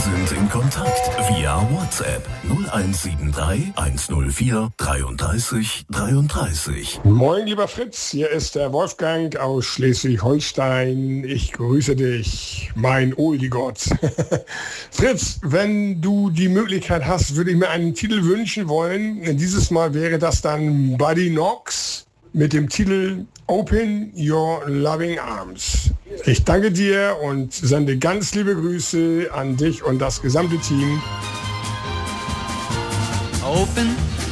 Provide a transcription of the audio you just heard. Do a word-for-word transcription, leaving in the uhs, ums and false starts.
sind in Kontakt via WhatsApp null eins sieben drei eins null vier dreiunddreißig dreiunddreißig. Moin, lieber Fritz, hier ist der Wolfgang aus Schleswig-Holstein. Ich grüße dich, mein Oldie-Gott. Fritz, wenn du die Möglichkeit hast, würde ich mir einen Titel wünschen wollen. Dieses Mal wäre das dann Buddy Knox mit dem Titel Open Your Loving Arms. Ich danke dir und sende ganz liebe Grüße an dich und das gesamte Team. Open